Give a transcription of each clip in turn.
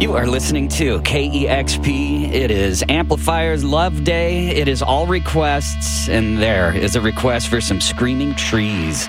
You are listening to KEXP. It is Amplifier's Love Day. It is all requests, and there is a request for some Screaming Trees.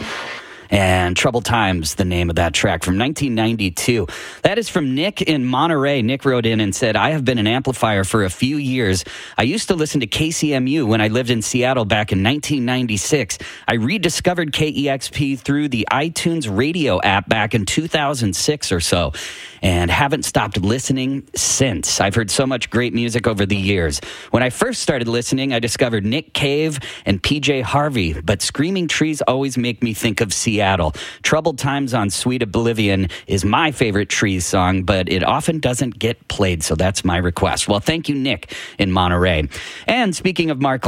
And Troubled Times, the name of that track from 1992. That is from Nick in Monterey. Nick wrote in and said, I have been an amplifier for a few years. I used to listen to KCMU when I lived in Seattle back in 1996. I rediscovered KEXP through the iTunes radio app back in 2006 or so, and haven't stopped listening since. I've heard so much great music over the years. When I first started listening, I discovered Nick Cave and PJ Harvey, but Screaming Trees always make me think of Seattle. Troubled Times on Sweet Oblivion is my favorite Trees song, but it often doesn't get played, so that's my request. Well, thank you, Nick in Monterey. And speaking of Mark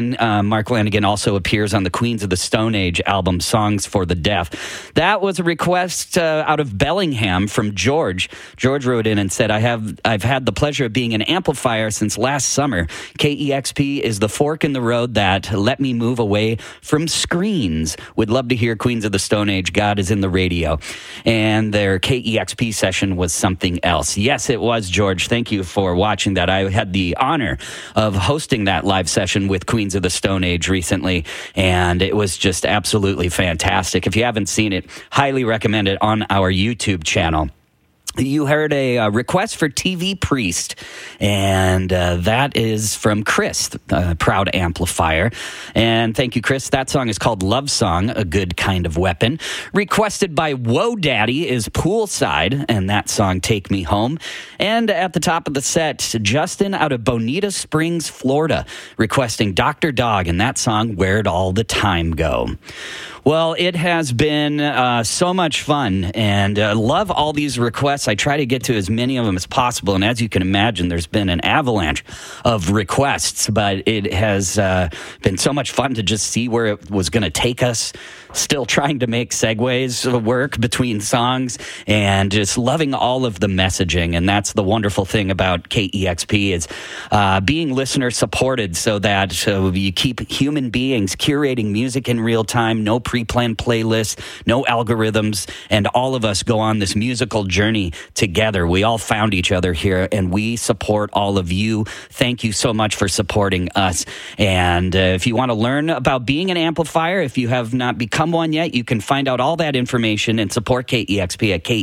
Lanigan also appears on the Queens of the Stone Age album, Songs for the Deaf. That was a request out of Bellingham from George. George wrote in and said, I've had the pleasure of being an amplifier since last summer. KEXP is the fork in the road that let me move away from screens. Would love to hear Queens of the Stone Age, God is in the Radio. And their KEXP session was something else. Yes, it was, George. Thank you for watching that. I had the honor of hosting that live session with Queens of the Stone Age recently, and it was just absolutely fantastic. If you haven't seen it, highly recommend it on our YouTube channel. You heard a request for TV Priest, and that is from Chris, proud amplifier. And thank you, Chris. That song is called Love Song, A Good Kind of Weapon. Requested by Whoa Daddy is Poolside, and that song, Take Me Home. And at the top of the set, Justin out of Bonita Springs, Florida, requesting Dr. Dog, and that song, Where'd All the Time Go? Well, it has been so much fun, and love all these requests. I try to get to as many of them as possible, and as you can imagine, there's been an avalanche of requests, but it has been so much fun to just see where it was going to take us, still trying to make segues work between songs, and just loving all of the messaging. And that's the wonderful thing about KEXP is being listener-supported so that you keep human beings curating music in real time, no pre-planned playlists, no algorithms, and all of us go on this musical journey together. We all found each other here, and we support all of you. Thank you so much for supporting us. And if you want to learn about being an amplifier, if you have not become one yet, you can find out all that information and support KEXP at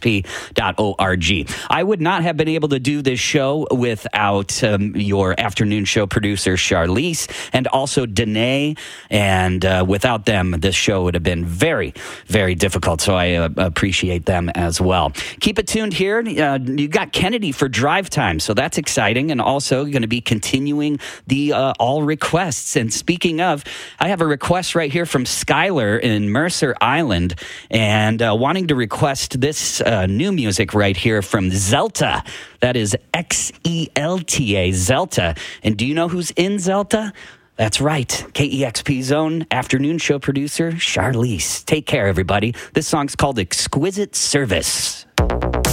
KEXP.org. I would not have been able to do this show without your afternoon show producer, Charlize, and also Danae, and without them, this show would have been very, very difficult, so I appreciate them as well. Keep it tuned here. You got Kennedy for Drive Time, so that's exciting, and also going to be continuing the all requests. And speaking of, I have a request right here from Skylar in Mercer Island, and wanting to request this new music right here from Zelta. That is Xelta, Zelta. And do you know who's in Zelta? That's right. KEXP's own afternoon show producer, Charlize. Take care, everybody. This song's called Exquisite Service.